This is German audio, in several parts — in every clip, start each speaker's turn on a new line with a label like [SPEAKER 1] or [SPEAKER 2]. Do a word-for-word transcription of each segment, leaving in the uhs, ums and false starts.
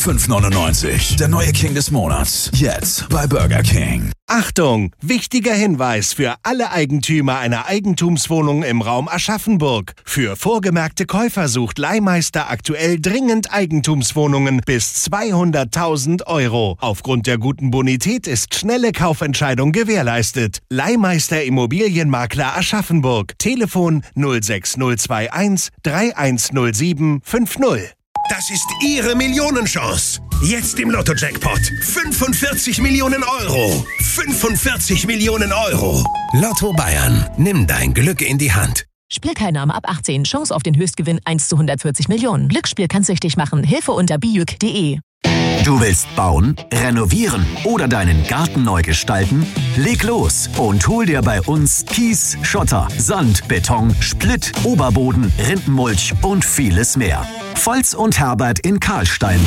[SPEAKER 1] fünf neunundneunzig. Der neue King des Monats. Jetzt bei Burger King.
[SPEAKER 2] Achtung! Wichtiger Hinweis für alle Eigentümer einer Eigentumswohnung im Raum Aschaffenburg. Für vorgemerkte Käufer sucht Leihmeister aktuell dringend Eigentumswohnungen bis zweihunderttausend Euro. Aufgrund der guten Bonität ist schnelle Kaufentscheidung gewährleistet. Leihmeister Immobilienmakler Aschaffenburg. Telefon null sechs null zwei eins drei eins null sieben fünf null.
[SPEAKER 3] Das ist Ihre Millionenchance. Jetzt im Lotto-Jackpot. fünfundvierzig Millionen Euro. fünfundvierzig Millionen Euro. Lotto Bayern. Nimm dein Glück in die Hand.
[SPEAKER 4] Spielteilnahme ab achtzehn. Chance auf den Höchstgewinn eins zu hundertvierzig Millionen. Glücksspiel kann süchtig machen. Hilfe unter bijuk punkt de.
[SPEAKER 5] Du willst bauen, renovieren oder deinen Garten neu gestalten? Leg los und hol dir bei uns Kies, Schotter, Sand, Beton, Splitt, Oberboden, Rindenmulch und vieles mehr. Volz und Herbert in Karlstein.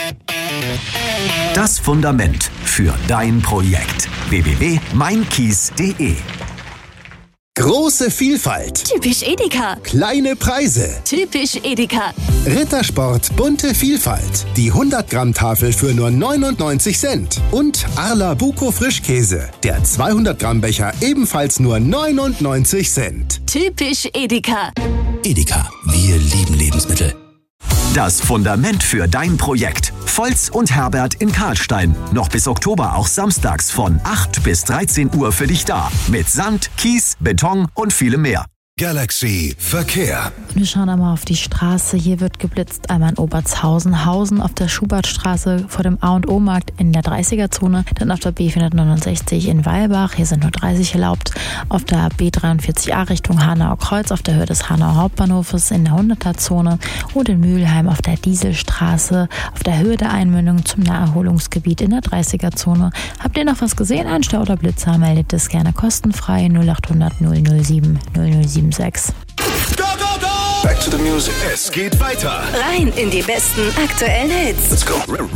[SPEAKER 5] Das Fundament für dein Projekt. w w w punkt mein kies punkt de.
[SPEAKER 6] Große Vielfalt.
[SPEAKER 7] Typisch Edeka.
[SPEAKER 6] Kleine Preise.
[SPEAKER 7] Typisch Edeka.
[SPEAKER 6] Rittersport bunte Vielfalt. Die hundert Gramm Tafel für nur neunundneunzig Cent. Und Arla Buko Frischkäse. Der zweihundert Gramm Becher ebenfalls nur neunundneunzig Cent.
[SPEAKER 7] Typisch Edeka.
[SPEAKER 1] Edeka. Wir lieben Lebensmittel.
[SPEAKER 5] Das Fundament für dein Projekt. Volz und Herbert in Karlstein. Noch bis Oktober auch samstags von acht bis dreizehn Uhr für dich da. Mit Sand, Kies, Beton und vielem mehr.
[SPEAKER 3] Galaxy Verkehr.
[SPEAKER 8] Wir schauen einmal auf die Straße. Hier wird geblitzt, einmal in Obertshausen, Hausen auf der Schubertstraße vor dem A und O-Markt in der dreißiger-Zone, dann auf der B vierhundertneunundsechzig in Weilbach, hier sind nur dreißig erlaubt, auf der B dreiundvierzig A Richtung Hanauer Kreuz auf der Höhe des Hanauer Hauptbahnhofes in der hunderter-Zone und in Mülheim auf der Dieselstraße auf der Höhe der Einmündung zum Naherholungsgebiet in der dreißiger-Zone. Habt ihr noch was gesehen? Ein Stau oder Blitzer, meldet es gerne kostenfrei null acht hundert null null sieben null null sieben sechs.
[SPEAKER 3] Go, go, go! Back to the music. Es geht weiter.
[SPEAKER 7] Rein in die besten aktuellen Hits.
[SPEAKER 3] Let's go.